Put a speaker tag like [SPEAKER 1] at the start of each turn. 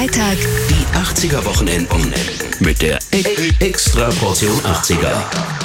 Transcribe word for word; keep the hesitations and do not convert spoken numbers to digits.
[SPEAKER 1] Freitag
[SPEAKER 2] Die achtziger Wochenenden mit der e Extra Portion achtziger.